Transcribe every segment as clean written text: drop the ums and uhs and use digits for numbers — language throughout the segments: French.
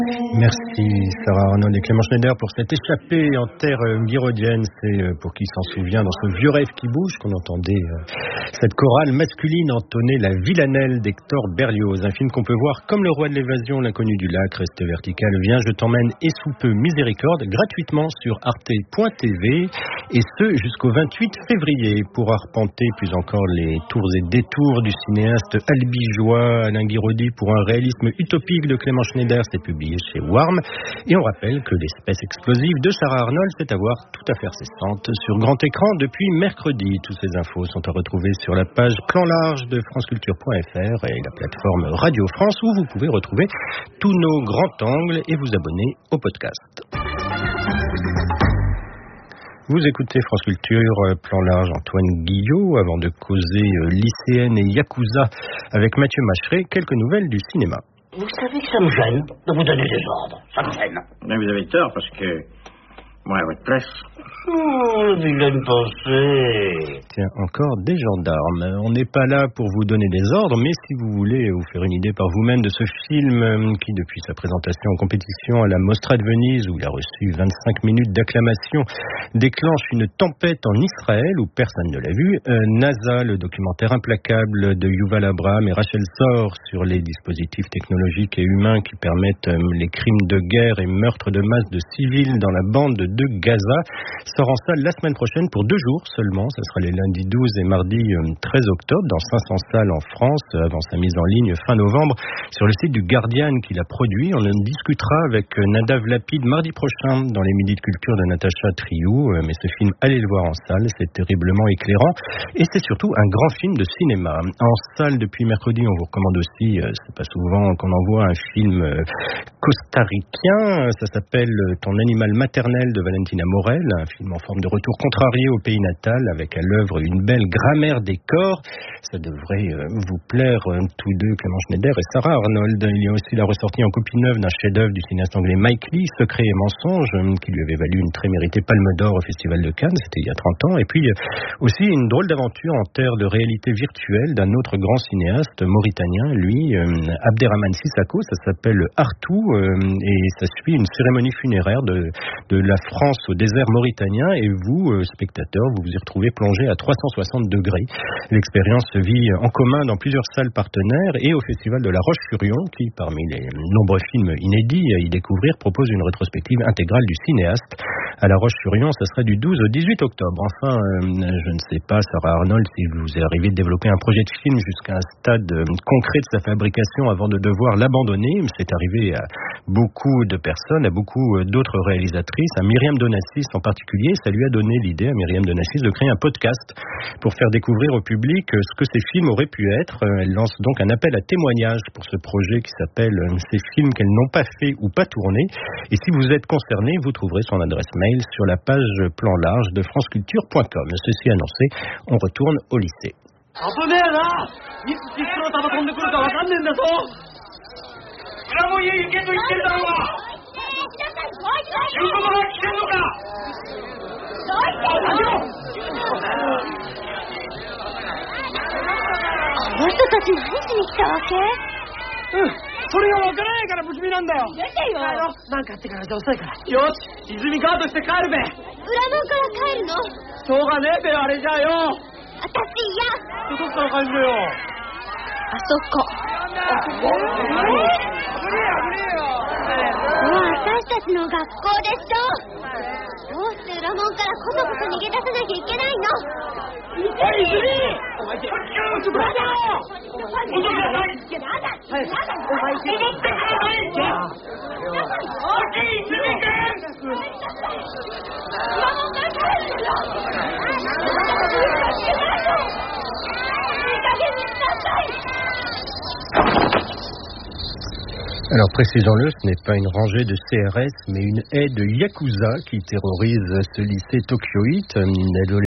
Merci Sarah Arnold et Clément Schneider pour cette échappée en terre guiraudienne. C'est pour qui s'en souvient dans ce vieux rêve qui bouge qu'on entendait cette chorale masculine entonner la Villanelle d'Hector Berlioz. Un film qu'on peut voir comme Le Roi de l'Évasion, L'inconnu du lac, Reste vertical, Viens je t'emmène et sous peu Miséricorde gratuitement sur arte.tv et ce jusqu'au 28 février pour arpenter plus encore les tours et détours du cinéaste albigeois Alain Guiraudy pour un réalisme utopique de Clément Schneider. C'est publié chez Warm. Et on rappelle que l'espèce explosive de Sarah Arnold, c'est à voir tout à fait incessante sur grand écran depuis mercredi. Toutes ces infos sont à retrouver sur la page Plan Large de franceculture.fr et la plateforme Radio France où vous pouvez retrouver tous nos grands angles et vous abonner au podcast. Vous écoutez France Culture, Plan Large, Antoine Guillot, avant de causer lycéenne et yakuza avec Mathieu Macheret, quelques nouvelles du cinéma. Vous savez que ça me gêne de vous donner des ordres. Ça me gêne. Mais vous avez tort, parce que moi, à votre place... Vilaine pensée. Tiens, encore des gendarmes. On n'est pas là pour vous donner des ordres, mais si vous voulez vous faire une idée par vous-même de ce film qui, depuis sa présentation en compétition à la Mostra de Venise, où il a reçu 25 minutes d'acclamation, déclenche une tempête en Israël où personne ne l'a vu. NASA, le documentaire implacable de Yuval Abraham et Rachel Sor sur les dispositifs technologiques et humains qui permettent les crimes de guerre et meurtres de masse de civils dans la bande de Gaza, sort en salle la semaine prochaine pour 2 jours seulement. Ce sera les lundis 12 et mardi 13 octobre dans 500 salles en France avant sa mise en ligne fin novembre sur le site du Guardian qui l'a produit. On en discutera avec Nadav Lapid mardi prochain dans les Midis de Culture de Natacha Triou. Mais ce film, allez le voir en salle, c'est terriblement éclairant et c'est surtout un grand film de cinéma. En salle depuis mercredi, on vous recommande aussi, c'est pas souvent qu'on en voit un film costaricain, ça s'appelle Ton animal maternel de Valentina Morel, un film en forme de retour contrarié au pays natal avec à l'œuvre une belle grammaire des corps. Ça devrait vous plaire tous deux, Clément Schneider et Sarah Arnold. Il y a aussi la ressortie en copie neuve d'un chef-d'œuvre du cinéaste anglais Mike Leigh, Secret et mensonge, qui lui avait valu une très méritée Palme d'Or au Festival de Cannes, c'était il y a 30 ans. Et puis aussi une drôle d'aventure en terre de réalité virtuelle d'un autre grand cinéaste mauritanien, lui, Abderrahmane Sissako. Ça s'appelle Artou et ça suit une cérémonie funéraire de la France au désert mauritanien et vous, spectateurs, vous vous y retrouvez plongé à 360 degrés. L'expérience se vit en commun dans plusieurs salles partenaires et au Festival de la Roche-sur-Yon qui, parmi les nombreux films inédits à y découvrir, propose une rétrospective intégrale du cinéaste. À la Roche-sur-Yon, ça sera du 12 au 18 octobre. Enfin, je ne sais pas, Sarah Arnold, si vous est arrivé de développer un projet de film jusqu'à un stade concret de sa fabrication avant de devoir l'abandonner. C'est arrivé à beaucoup de personnes, à beaucoup d'autres réalisatrices, à Myriam Donassis en particulier. Ça lui a donné l'idée à Myriam Donassis de créer un podcast pour faire découvrir au public ce que ces films auraient pu être. Elle lance donc un appel à témoignages pour ce projet qui s'appelle Ces films qu'elles n'ont pas fait ou pas tourné. Et si vous êtes concerné, vous trouverez son adresse mail sur la page Plan Large de franceculture.com. Ceci annoncé, on retourne au lycée. Alors précisons-le, ce n'est pas une rangée de CRS, mais une haie de Yakuza qui terrorise ce lycée tokyoïte. Une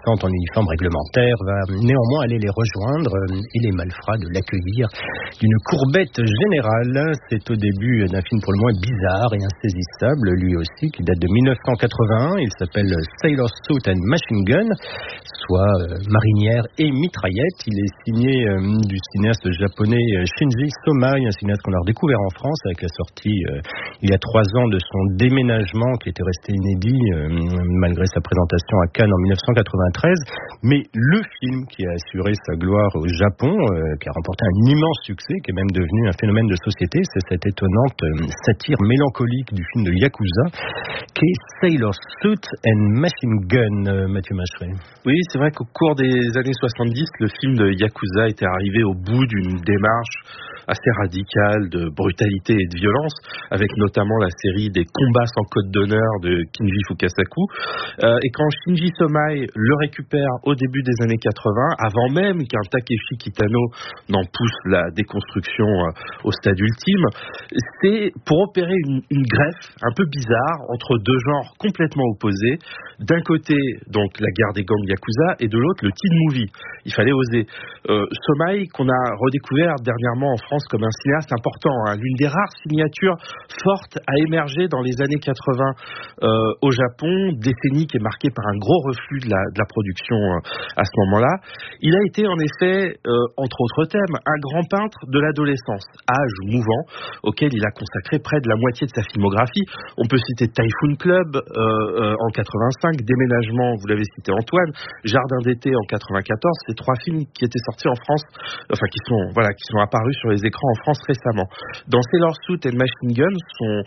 adolescente en uniforme réglementaire va néanmoins aller les rejoindre et les malfrats de l'accueillir d'une courbette générale. C'est au début d'un film pour le moins bizarre et insaisissable, lui aussi, qui date de 1981. Il s'appelle Sailor Suit and Machine Gun, soit marinière et mitraillette. Il est signé du cinéaste japonais Shinji Somai, un cinéaste qu'on a redécouvert en France avec la sortie il y a 3 ans de son Déménagement, qui était resté inédit malgré sa présentation à Cannes en 1993. Mais le film qui a assuré sa gloire au Japon, qui a remporté un immense succès, qui est même devenu un phénomène de société, c'est cette étonnante satire mélancolique du film de Yakuza, qui est Sailor Suit and Machine Gun, Mathieu Macheret. Oui, c'est vrai qu'au cours des années 70, le film de Yakuza était arrivé au bout d'une démarche assez radicale de brutalité et de violence, avec notamment la série des combats sans code d'honneur de Kinji Fukasaku. Et quand Shinji Somai le récupère au début des années 80, avant même qu'un Takeshi Kitano n'en pousse la déconstruction au stade ultime, c'est pour opérer une greffe un peu bizarre entre deux genres complètement opposés. D'un côté, donc, la guerre des gangs Yakuza, et de l'autre, le teen movie. Il fallait oser. Somai, qu'on a redécouvert dernièrement en France comme un cinéaste important, l'une des rares signatures fortes à émerger dans les années 80 au Japon, décennie qui est marquée par un gros reflux de la production à ce moment-là. Il a été en effet, entre autres thèmes, un grand peintre de l'adolescence, âge mouvant, auquel il a consacré près de la moitié de sa filmographie. On peut citer Typhoon Club en 85, Déménagement, vous l'avez cité Antoine, Jardin d'été en 94, ces 3 films qui étaient sortis en France, enfin qui sont apparus sur les écrans en France récemment. Dans Sailor Suit and Machine Gun,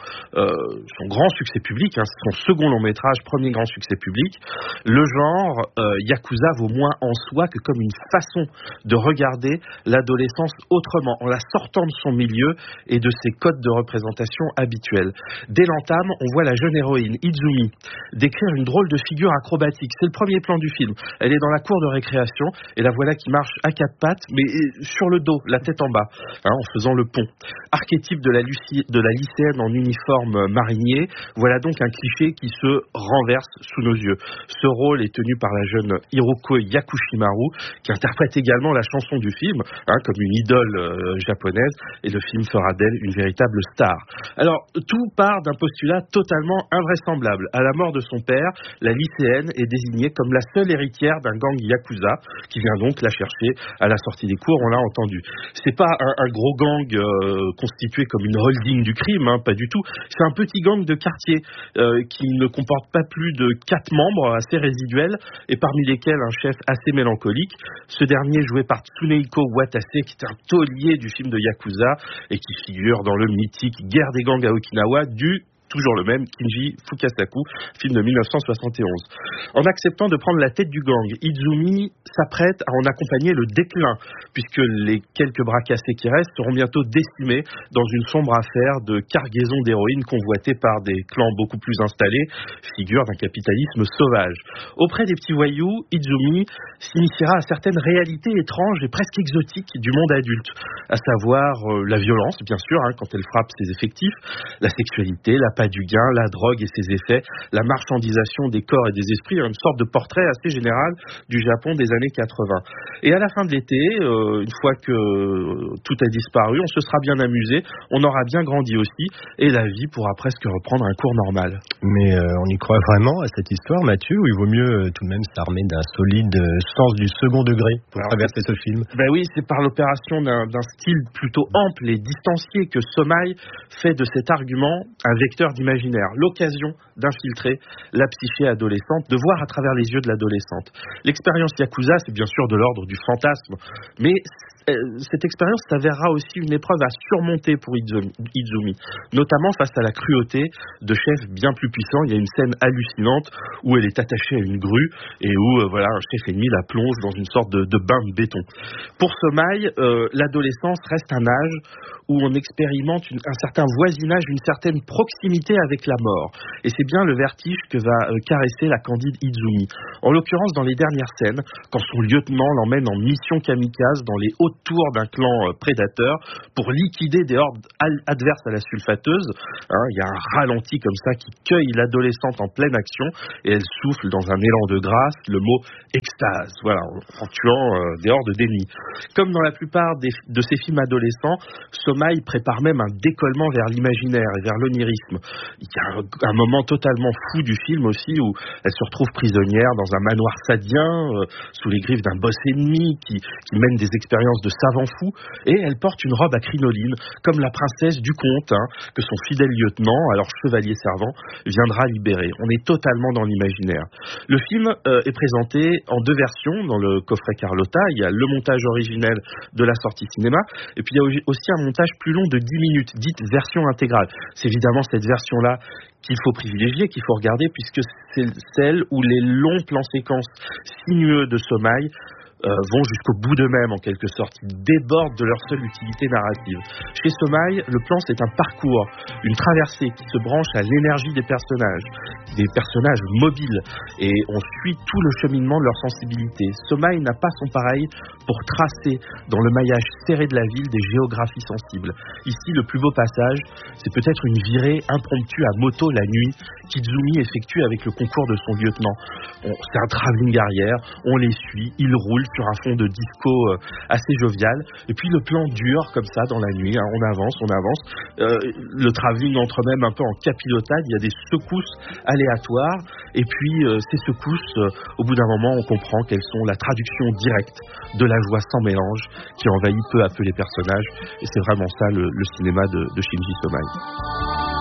son grand succès public, son second long métrage, premier grand succès public, le genre Yakuza vaut moins en soi que comme une façon de regarder l'adolescence autrement, en la sortant de son milieu et de ses codes de représentation habituels. Dès l'entame, on voit la jeune héroïne, Izumi, décrire une drôle de figure acrobatique. C'est le premier plan du film. Elle est dans la cour de récréation et la voilà qui marche à 4 pattes, mais sur le dos, la tête en bas, en faisant le pont. Archétype de la lycéenne en uniforme marinier, voilà donc un cliché qui se renverse sous nos yeux. Ce rôle est tenu par la jeune Hiroko Yakushimaru, qui interprète également la chanson du film, comme une idole japonaise, et le film fera d'elle une véritable star. Alors, tout part d'un postulat totalement invraisemblable. À la mort de son père, la lycéenne est désignée comme la seule héritière d'un gang Yakuza, qui vient donc la chercher à la sortie des cours, on l'a entendu. C'est pas un gros gang constitué comme une holding du crime, pas du tout. C'est un petit gang de quartier qui ne comporte pas plus de 4 membres assez résiduels, et parmi lesquels un chef assez mélancolique. Ce dernier joué par Tsunehiko Watase, qui est un taulier du film de Yakuza et qui figure dans le mythique Guerre des gangs à Okinawa du toujours le même, Kinji Fukasaku, film de 1971. En acceptant de prendre la tête du gang, Izumi s'apprête à en accompagner le déclin, puisque les quelques bras cassés qui restent seront bientôt décimés dans une sombre affaire de cargaison d'héroïne convoitée par des clans beaucoup plus installés, figure d'un capitalisme sauvage. Auprès des petits voyous, Izumi s'initiera à certaines réalités étranges et presque exotiques du monde adulte, à savoir la violence, bien sûr, quand elle frappe ses effectifs, la sexualité, la pas du gain, la drogue et ses effets, la marchandisation des corps et des esprits, une sorte de portrait assez général du Japon des années 80. Et à la fin de l'été, une fois que tout a disparu, on se sera bien amusé, on aura bien grandi aussi, et la vie pourra presque reprendre un cours normal. Mais on y croit vraiment à cette histoire, Mathieu, ou il vaut mieux tout de même s'armer d'un solide sens du second degré pour traverser ce film? Ben oui, c'est par l'opération d'un style plutôt ample et distancié que Somai fait de cet argument un vecteur d'imaginaire, l'occasion d'infiltrer la psyché adolescente, de voir à travers les yeux de l'adolescente. L'expérience Yakuza, c'est bien sûr de l'ordre du fantasme, mais cette expérience s'avérera aussi une épreuve à surmonter pour Izumi, notamment face à la cruauté de chefs bien plus puissants. Il y a une scène hallucinante où elle est attachée à une grue et où un chef ennemi la plonge dans une sorte de bain de béton. Pour Somai, l'adolescence reste un âge où on expérimente un certain voisinage, une certaine proximité avec la mort. Et c'est bien le vertige que va caresser la candide Izumi. En l'occurrence, dans les dernières scènes, quand son lieutenant l'emmène en mission kamikaze dans les hautes autour d'un clan prédateur pour liquider des hordes adverses à la sulfateuse. Il y a un ralenti comme ça qui cueille l'adolescente en pleine action et elle souffle dans un élan de grâce le mot extase, voilà, en tuant des hordes d'ennemis. Comme dans la plupart de ces films adolescents, Sommeil prépare même un décollement vers l'imaginaire et vers l'onirisme. Il y a un moment totalement fou du film aussi où elle se retrouve prisonnière dans un manoir sadien sous les griffes d'un boss ennemi qui mène des expériences de savant fou, et elle porte une robe à crinoline comme la princesse du conte que son fidèle lieutenant, alors chevalier servant, viendra libérer. On est totalement dans l'imaginaire. Le film est présenté en 2 versions dans le coffret Carlotta. Il y a le montage originel de la sortie cinéma et puis il y a aussi un montage plus long de 10 minutes, dite version intégrale. C'est évidemment cette version-là qu'il faut privilégier, qu'il faut regarder, puisque c'est celle où les longs plans séquences sinueux de Sommeil vont jusqu'au bout d'eux-mêmes en quelque sorte. Ils débordent de leur seule utilité narrative. Chez Sommeil, le plan c'est un parcours, une traversée qui se branche à l'énergie des personnages mobiles, et on suit tout le cheminement de leur sensibilité. Sommeil n'a pas son pareil pour tracer dans le maillage serré de la ville des géographies sensibles. Ici, le plus beau passage, c'est peut-être une virée impromptue à moto la nuit qu'Izumi effectue avec le concours de son lieutenant. C'est un travelling arrière, on les suit, ils roulent sur un fond de disco assez jovial, et puis le plan dure comme ça dans la nuit, on avance, le travelling entre même un peu en capilotade, il y a des secousses aléatoires, et puis ces secousses, au bout d'un moment on comprend qu'elles sont la traduction directe de la joie sans mélange qui envahit peu à peu les personnages, et c'est vraiment ça le cinéma de Shinji Somai.